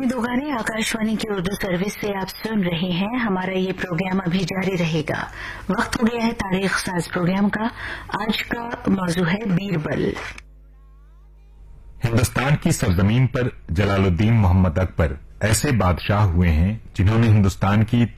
उम्मीद होगानी आकाशवाणी की उर्दू सर्विस से आप सुन रहे हैं। हमारा ये प्रोग्राम अभी जारी रहेगा। वक्त हो गया है तारीख साज प्रोग्राम का। आज का मौजू है बीरबल। हिंदुस्तान की सरजमीन पर जलालुद्दीन मोहम्मद अकबर ऐसे बादशाह हुए हैं जिन्होंने हिंदुस्तान की